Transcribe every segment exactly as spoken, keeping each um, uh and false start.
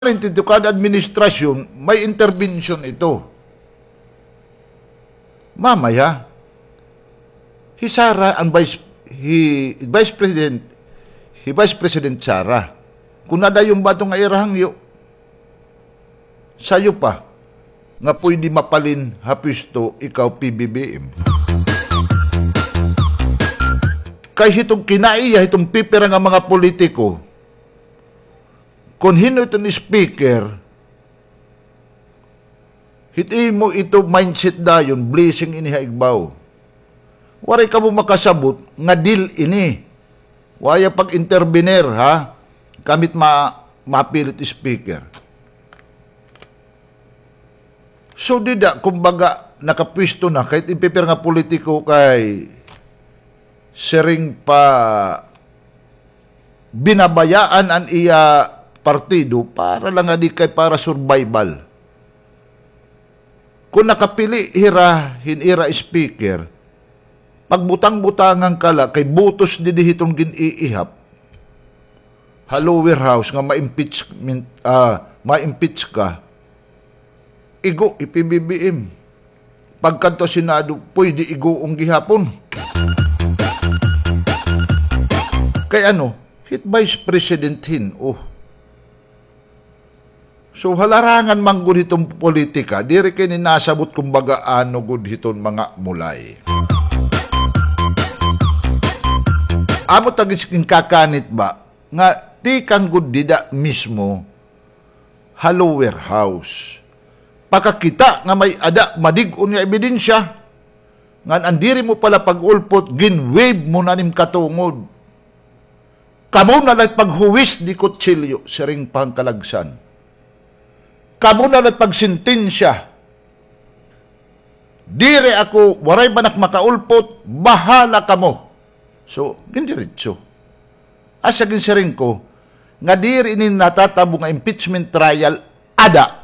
ito kada administrasyon, may intervention ito. Mamaya, si Sara ang Vice, he, Vice President, si Vice President Sara, kung nada yung batong nga irahangyo, sayo pa, nga pwede mapalin hapisto ikaw P B B M. Kaya itong kinaiya, itong pipira nga mga politiko, kung hino ito ni speaker, hiti mo ito mindset dayon, blessing ini haigbaw. Waray ka mo makasabot, nga deal ini. Waya pag-intervener, ha? Kamit ma mapilit speaker. So, dida, kumbaga, nakapwisto na, kahit ipipir nga politiko kay sering pa binabayaan ang iya partido para lang nga di kay para survival. Kung nakapili hira hinira speaker, pagbutang-butangan kala kay butos di dihitong giniihap, Halower House nga ma-impeachment, uh, ma-impeach ka, igo i-P B B M. Pagkanto Senado, pwede igoong gihapon. Kay ano, hit Vice President hin, oh. So, halarangan man gud itong politika, diri kini nasabot kumbaga ano gud hiton mga mulay. Amo tagisking kakanit ba, nga di kang gud dida mismo, Halower House. Pakakita nga may ada madig-on nga ebidensya, nga andiri mo pala pag-ulpot, gin-wave mo na nim katungod. Kamu na nagpaghuwis di kutsilyo, siring pangkalagsan. Kamu na nagpagsintensya. Dire ako, waray banak makaulpot, bahala kamo. So, gindiritso. Asa ginsiring ko, nga diri ini natatabo nga impeachment trial, ada.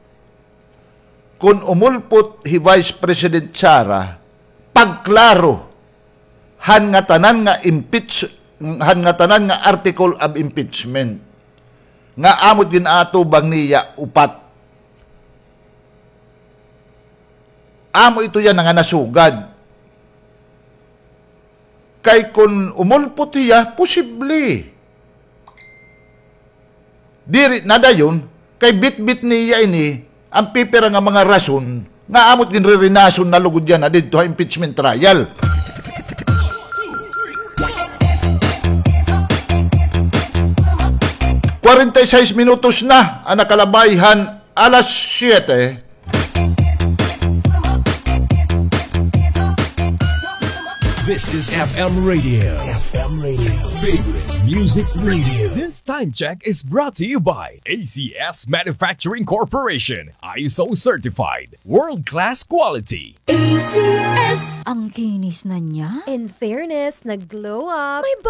Kung umulpot hi Vice President Sara, pagklaro, han nga tanan nga impeach, han nga tanan nga article of impeachment, nga amot ginato bang niya upat. Amo ito yan nga nasugad. Kay kung umulpot hiya, posible. Diri, nada yun, kay bit-bit niya ini, ang pipira nga mga rason, nga amot ginrerinason na lugod yan na dito impeachment trial. forty-six minutos na ang nakalabayhan, alas siyete. This is F M Radio. F M Radio. Favorite Music Radio. This time check is brought to you by A C S Manufacturing Corporation. I S O certified. World-class quality. A C S. Ang kinis na niya. In fairness, nag-glow up. May